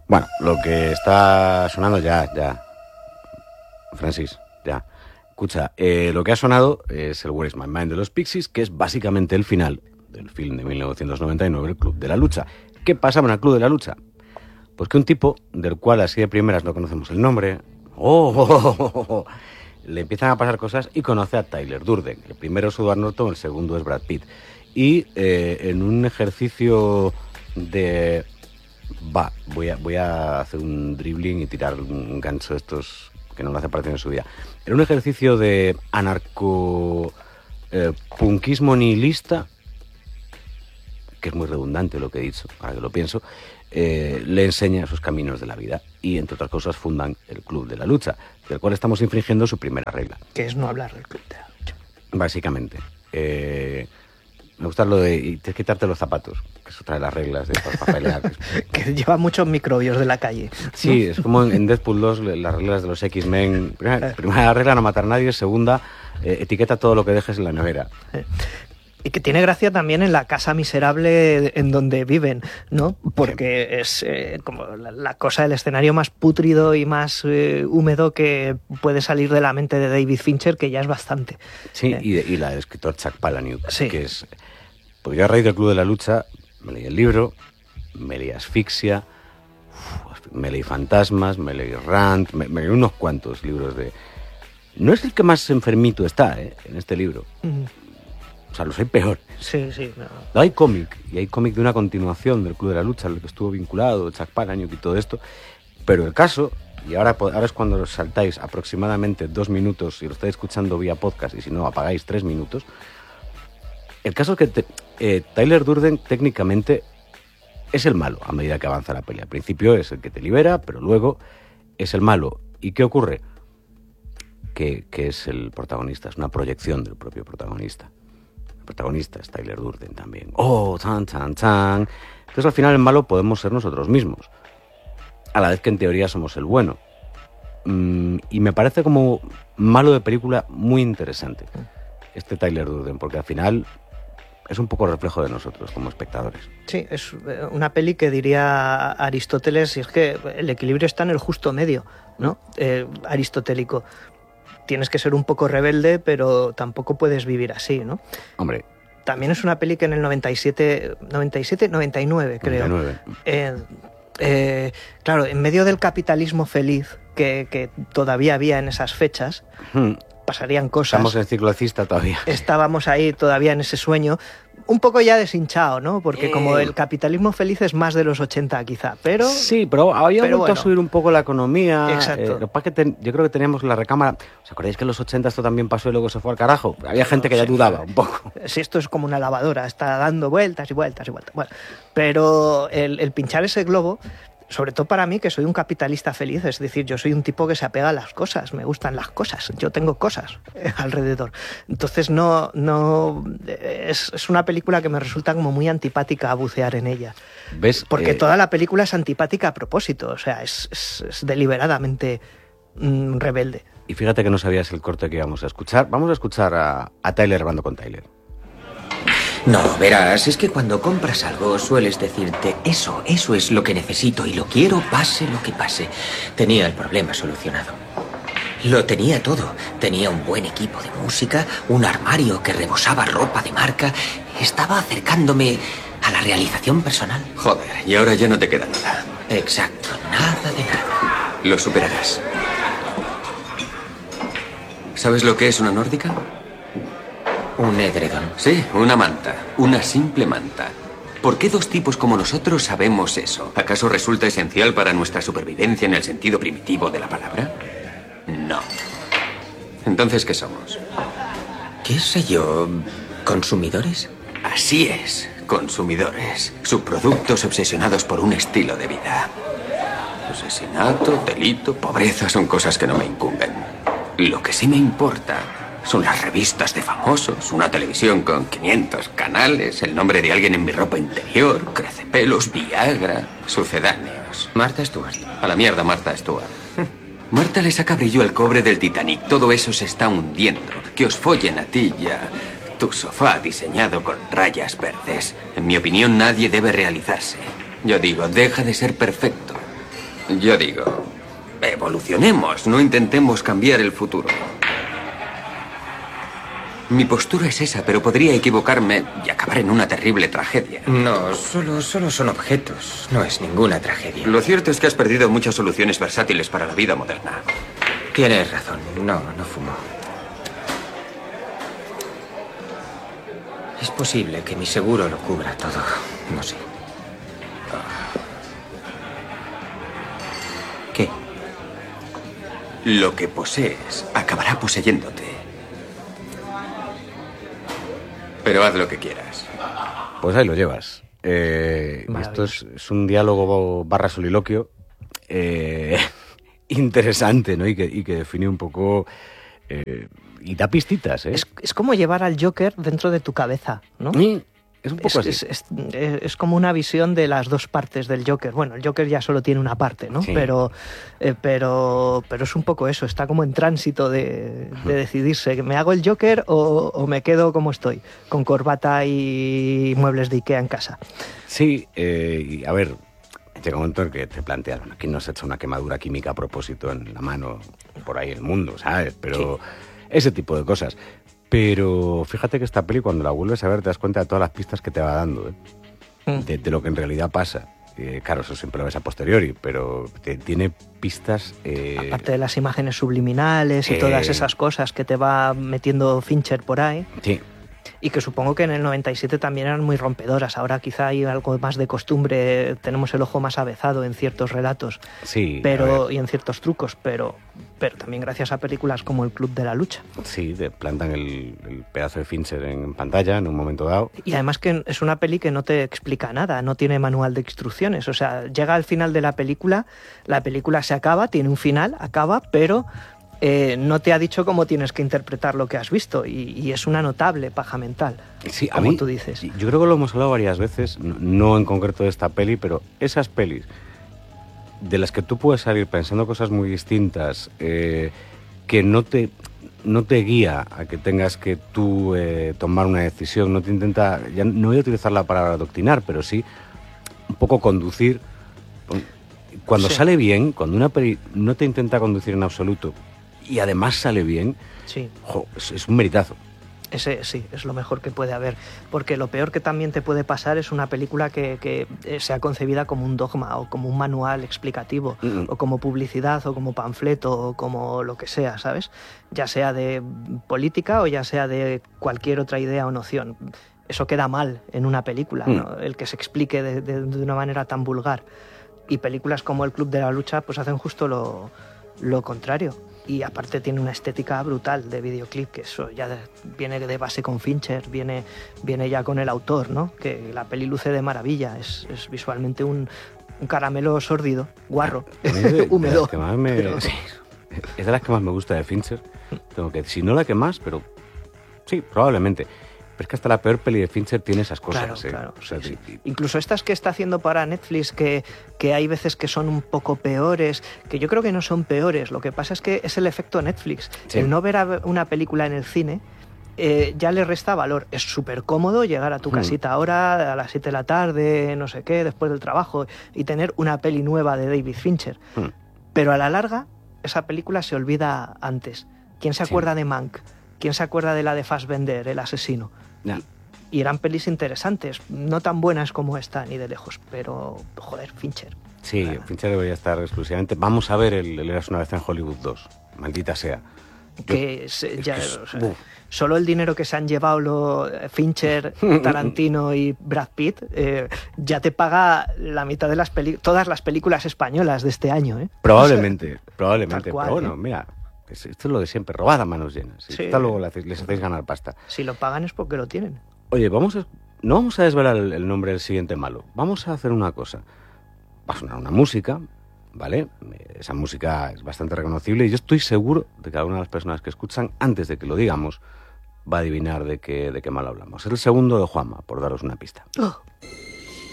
Bueno, lo que está sonando ya. Francis, ya. Escucha, lo que ha sonado es el Where is My Mind de los Pixies, que es básicamente el final del film de 1999, El Club de la Lucha. ¿Qué pasaba en el Club de la Lucha? Pues que un tipo, del cual así de primeras no conocemos el nombre, le empiezan a pasar cosas y conoce a Tyler Durden. El primero es Edward Norton, el segundo es Brad Pitt. Y en un ejercicio de... voy a hacer un dribbling y tirar un gancho de estos que no lo hace parecer en su vida. En un ejercicio de anarco-punkismo nihilista, que es muy redundante lo que he dicho, ahora que lo pienso, le enseña sus caminos de la vida y, entre otras cosas, fundan el Club de la Lucha, del cual estamos infringiendo su primera regla. Que es no hablar del Club de la Lucha. Básicamente. Me gusta lo de y tienes que quitarte los zapatos, que es otra de las reglas de para pelear. Que lleva muchos microbios de la calle. Sí, es como en Deadpool 2, las reglas de los X-Men. Primera regla, no matar a nadie. Segunda, etiqueta todo lo que dejes en la nevera. Y que tiene gracia también en la casa miserable en donde viven, ¿no? Porque es como la cosa del escenario más pútrido y más húmedo que puede salir de la mente de David Fincher, que ya es bastante. Sí, y la del escritor Chuck Palahniuk, sí. Que es... Porque yo a raíz del Club de la Lucha me leí el libro, me leí Asfixia, me leí Fantasmas, me leí Rant, me leí unos cuantos libros de... No es el que más enfermito está, en este libro. O sea, los hay peor. Sí, sí. No. Hay cómic, y hay cómic de una continuación del Club de la Lucha, al que estuvo vinculado, Chuck Palahniuk y todo esto. Pero el caso, y ahora es cuando os saltáis aproximadamente 2 minutos, si lo estáis escuchando vía podcast, y si no, apagáis 3 minutos. El caso es que Tyler Durden técnicamente es el malo a medida que avanza la peli. Al principio es el que te libera, pero luego es el malo. ¿Y qué ocurre? Que es el protagonista, es una proyección del propio protagonista. El protagonista es Tyler Durden también. ¡Chan, chan, chan! Entonces al final el malo podemos ser nosotros mismos, a la vez que en teoría somos el bueno. Y me parece como malo de película muy interesante este Tyler Durden, porque al final es un poco reflejo de nosotros como espectadores. Sí, es una peli que diría Aristóteles, y es que el equilibrio está en el justo medio, ¿no? Aristotélico. Tienes que ser un poco rebelde, pero tampoco puedes vivir así, ¿no? Hombre. También es una peli que en el 99, creo. 99. Claro, en medio del capitalismo feliz que todavía había en esas fechas, pasarían cosas. Estamos en ciclo alcista todavía. Estábamos ahí todavía en ese sueño, un poco ya deshinchado, ¿no? Porque como el capitalismo feliz es más de los 80 quizá, pero... Sí, pero había vuelto a subir un poco la economía. Exacto. Lo que pasa es que yo creo que teníamos la recámara... ¿Os acordáis que en los 80 esto también pasó y luego se fue al carajo? Había gente que ya dudaba un poco. Si esto es como una lavadora, está dando vueltas y vueltas y vueltas. Bueno, pero el pinchar ese globo... Sobre todo para mí, que soy un capitalista feliz, es decir, yo soy un tipo que se apega a las cosas, me gustan las cosas, yo tengo cosas alrededor. Entonces es una película que me resulta como muy antipática a bucear en ella. ¿Ves? Porque toda la película es antipática a propósito, o sea, es deliberadamente rebelde. Y fíjate que no sabías el corte que íbamos a escuchar. Vamos a escuchar a Tyler hablando con Tyler. No, verás, es que cuando compras algo sueles decirte eso es lo que necesito y lo quiero pase lo que pase. Tenía el problema solucionado. Lo tenía todo. Tenía un buen equipo de música, un armario que rebosaba ropa de marca. Estaba acercándome a la realización personal. Joder, y ahora ya no te queda nada. Exacto, nada de nada. Lo superarás. ¿Sabes lo que es una nórdica? Un edredón. Sí, una manta. Una simple manta. ¿Por qué 2 tipos como nosotros sabemos eso? ¿Acaso resulta esencial para nuestra supervivencia en el sentido primitivo de la palabra? No. Entonces, ¿qué somos? ¿Qué sé yo? ¿Consumidores? Así es, consumidores. Subproductos obsesionados por un estilo de vida. Asesinato, delito, pobreza son cosas que no me incumben. Lo que sí me importa son las revistas de famosos, una televisión con 500 canales, el nombre de alguien en mi ropa interior, crecepelos, Viagra, sucedáneos. Martha Stewart. A la mierda, Martha Stewart. Marta le saca brillo al cobre del Titanic. Todo eso se está hundiendo. Que os follen a ti ya. Tu sofá diseñado con rayas verdes. En mi opinión, nadie debe realizarse. Yo digo, deja de ser perfecto. Yo digo, evolucionemos, no intentemos cambiar el futuro. Mi postura es esa, pero podría equivocarme y acabar en una terrible tragedia. No, solo son objetos. No es ninguna tragedia. Lo cierto es que has perdido muchas soluciones versátiles para la vida moderna. Tienes razón. No fumo. Es posible que mi seguro lo cubra todo. No sé. ¿Qué? Lo que posees acabará poseyéndote. Pero haz lo que quieras. Pues ahí lo llevas. Esto es un diálogo / soliloquio interesante, ¿no? Y que define un poco... y da pistitas, ¿eh? Es como llevar al Joker dentro de tu cabeza, ¿no? Es un poco así. Es como una visión de las dos partes del Joker. Bueno, el Joker ya solo tiene una parte, ¿no? Sí. Pero es un poco eso. Está como en tránsito de decidirse. ¿Me hago el Joker o me quedo como estoy? Con corbata y muebles de Ikea en casa. Sí, y a ver, llega un momento en que te planteas, bueno, ¿quién nos ha hecho una quemadura química a propósito en la mano por ahí en el mundo, ¿sabes? Pero ese tipo de cosas. Pero fíjate que esta peli, cuando la vuelves a ver, te das cuenta de todas las pistas que te va dando, ¿eh? De lo que en realidad pasa. Claro, eso siempre lo ves a posteriori, pero tiene pistas... Aparte de las imágenes subliminales y todas esas cosas que te va metiendo Fincher por ahí. Sí. Y que supongo que en el 97 también eran muy rompedoras. Ahora quizá hay algo más de costumbre, tenemos el ojo más avezado en ciertos relatos, Sí, y en ciertos trucos, pero también gracias a películas como El Club de la Lucha. Sí, te plantan el pedazo de Fincher en pantalla en un momento dado. Y además que es una peli que no te explica nada, no tiene manual de instrucciones. O sea, llega al final de la película se acaba, tiene un final, acaba, pero... no te ha dicho cómo tienes que interpretar lo que has visto y es una notable paja mental, Sí, como a mí, tú dices. Yo creo que lo hemos hablado varias veces, no en concreto de esta peli, pero esas pelis de las que tú puedes salir pensando cosas muy distintas, que no te guía a que tengas que tú tomar una decisión, no te intenta, ya no voy a utilizar la palabra adoctrinar, pero sí un poco conducir. Cuando sale bien, cuando una peli no te intenta conducir en absoluto, y además sale bien, Sí. Es un meritazo. Ese sí, es lo mejor que puede haber. Porque lo peor que también te puede pasar es una película que sea concebida como un dogma o como un manual explicativo, o como publicidad o como panfleto o como lo que sea, ¿sabes? Ya sea de política o ya sea de cualquier otra idea o noción. Eso queda mal en una película, ¿no? El que se explique de una manera tan vulgar. Y películas como El Club de la Lucha pues hacen justo lo contrario. Y aparte tiene una estética brutal de videoclip, que eso ya viene de base con Fincher, viene ya con el autor, ¿no? Que la peli luce de maravilla, es visualmente un caramelo sórdido, guarro, húmedo. Es de las que más me gusta de Fincher. Tengo que, si no la que más, pero sí, probablemente. Pero es que hasta la peor peli de Fincher tiene esas cosas. Claro, O sea, sí. Incluso estas que está haciendo para Netflix, que hay veces que son un poco peores, que yo creo que no son peores. Lo que pasa es que es el efecto Netflix. Sí. El no ver una película en el cine ya le resta valor. Es súper cómodo llegar a tu casita ahora, a las 7 de la tarde, no sé qué, después del trabajo, y tener una peli nueva de David Fincher. Pero a la larga, esa película se olvida antes. ¿Quién se acuerda de Mank? ¿Quién se acuerda de la de Fassbender, El asesino? Ya. Y eran pelis interesantes, no tan buenas como esta, ni de lejos, pero, joder, Fincher. Sí, Fincher debería estar exclusivamente. Vamos a ver el Eras una vez en Hollywood 2, maldita sea. Solo el dinero que se han llevado Fincher, Tarantino y Brad Pitt ya te paga la mitad de todas las películas españolas de este año, ¿eh? Probablemente. Cual, Pero bueno, mira, esto es lo de siempre, robad a manos llenas. Sí. Hasta luego les hacéis ganar pasta. Si lo pagan es porque lo tienen. Oye, no vamos a desvelar el nombre del siguiente malo. Vamos a hacer una cosa. Va a sonar una música, ¿vale? Esa música es bastante reconocible y yo estoy seguro de que cada una de las personas que escuchan, antes de que lo digamos, va a adivinar de qué malo hablamos. Es el segundo de Juanma, por daros una pista. Oh.